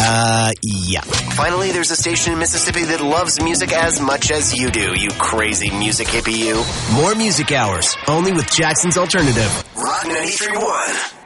Yeah. Finally, there's a station in Mississippi that loves music as much as you do, you crazy music hippie you. More music hours, only with Jackson's Alternative. Rock 93.1.